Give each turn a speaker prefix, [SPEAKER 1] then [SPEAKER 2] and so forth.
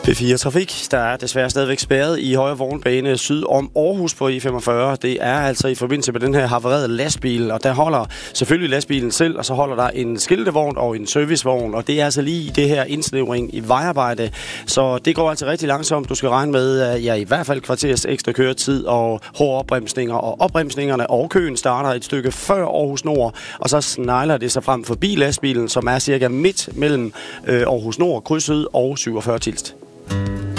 [SPEAKER 1] P4 Trafik, der er desværre stadigvæk spærret i højre vognbane syd om Aarhus på E45. Det er altså i forbindelse med den her havarerede lastbil, og der holder selvfølgelig lastbilen selv, og så holder der en skiltevogn og en servicevogn, og det er altså lige det her indsnævring i vejarbejde. Så det går altså rigtig langsomt. Du skal regne med, i hvert fald kvarters ekstra køretid og hårde opbremsninger, og opbremsningerne og køen starter et stykke før Aarhus Nord, og så snegler det sig frem forbi lastbilen, som er cirka midt mellem Aarhus Nord, krydset og 47 Tilst.